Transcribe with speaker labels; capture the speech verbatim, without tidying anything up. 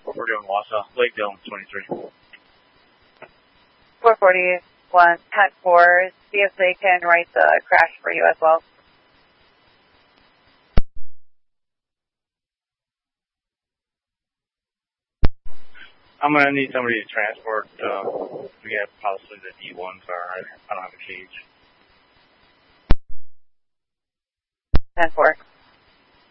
Speaker 1: We're doing Wausau, Lake Dillon, twenty-three.
Speaker 2: four forty-one, ten four, see if they can write the crash for you as well.
Speaker 1: I'm going to need somebody to transport, uh, we have possibly the D one car. I, I don't have a cage.
Speaker 2: ten four.